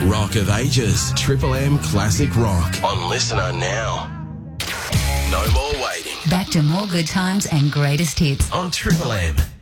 Rock of Ages, Triple M Classic Rock. On Listener now. No more waiting. Back to more good times and greatest hits on Triple M.